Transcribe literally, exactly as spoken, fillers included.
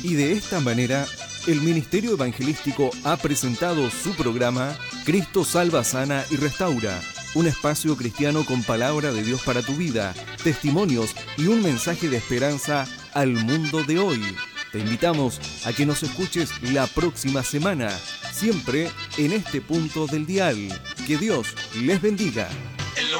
Y de esta manera, el Ministerio Evangelístico ha presentado su programa Cristo Salva, Sana y Restaura, un espacio cristiano con palabra de Dios para tu vida, testimonios y un mensaje de esperanza al mundo de hoy. Te invitamos a que nos escuches la próxima semana, siempre en este punto del dial. Que Dios les bendiga.